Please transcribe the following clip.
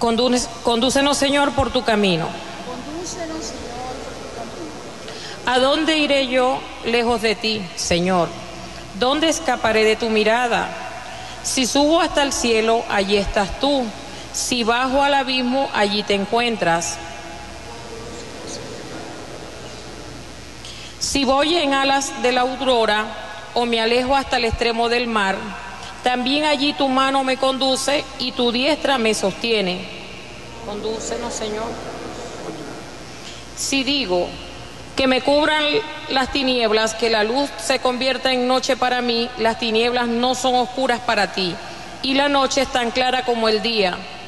Condúcenos, Señor, por tu camino. Condúcenos, Señor, por tu camino. ¿A dónde iré yo lejos de ti, Señor? ¿Dónde escaparé de tu mirada? Si subo hasta el cielo, allí estás tú. Si bajo al abismo, allí te encuentras. Si voy en alas de la aurora o me alejo hasta el extremo del mar, también allí tu mano me conduce y tu diestra me sostiene. Condúcenos, Señor. Si digo que me cubran las tinieblas, que la luz se convierta en noche para mí, las tinieblas no son oscuras para ti, y la noche es tan clara como el día.